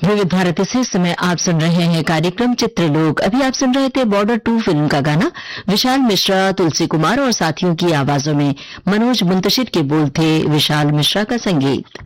विविध भारती से इस समय आप सुन रहे हैं कार्यक्रम चित्रलोक। अभी आप सुन रहे थे बॉर्डर 2 फिल्म का गाना। विशाल मिश्रा, तुलसी कुमार और साथियों की आवाजों में मनोज मुंतशिर के बोल थे, विशाल मिश्रा का संगीत।